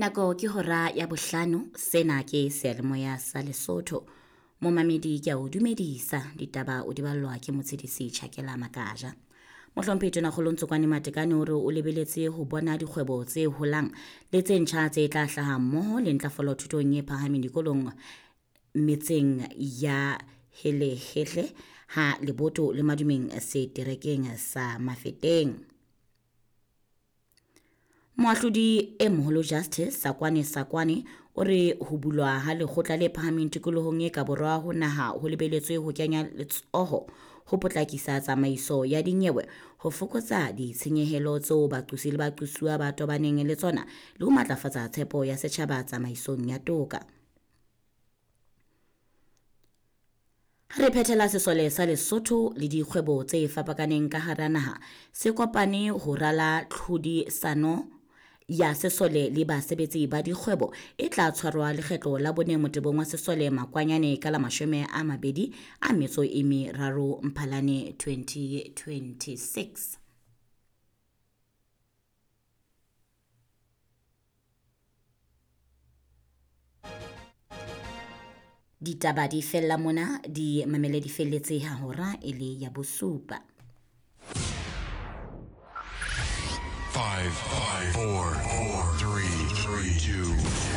Nako ke hora ya bohlano, sena ke seyalemoya sa Lesotho. Momamedi ke a o dumedisa, ditaba o di ballwa ke motshedisi Tjhakela Makaja. Mohlomphehi na kgolo Ntsokwane Matekane hore o lebeletse ho bona dikgwebo tse holang le tse ntjha tse tla hlaha mmoho le ntlafalo thutong e phahameng dikolong metseng ya Helehehle ha Leboto le Madumeng seterekeng sa Mafeteng. Moahlodi e moholo Justice Sakwane o re ho bulwa ha lekgotla le phahameng tikolohong e ka borwa ho naha ho lebeletswe ho kenya letsoho ho potlakisa tsamaiso ya dinyewe, ho fokotsa ditshenyehelo tseo baqusi le baqusuwa ba tobaneng le tsona le ho matlafatsa tshepo ya setjhaba tsamaisong ya toka. Re phethela sesole sa Lesotho le dikgwebo tse fapakaneng ka hara naha se kopane ho rala tlhodisano ya sesole le basebetsi ba dikgwebo e tla tshwarwa lekgetlo la bone motebong wa sesole makwanyane ka la 23 Mphalane 2026. Ditaba di fella mona, di mamele di felletse ha hora e le ya bosupa. 5, 4, 3, 2,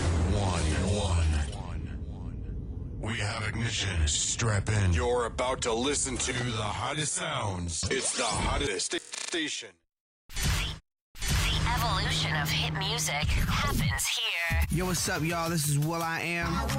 1. We have ignition. Strap in. You're about to listen to the hottest sounds. It's the hottest station. The evolution of hit music happens here. Yo, what's up, y'all? This is Will I Am.